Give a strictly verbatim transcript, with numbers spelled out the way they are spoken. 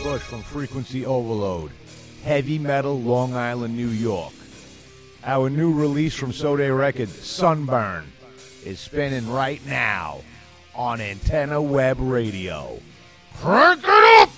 Bush from Frequency Overload, Heavy Metal, Long Island, New York. Our new release from Sode Records, Sunburn, is spinning right now on Antenna Web Radio. Crank it up!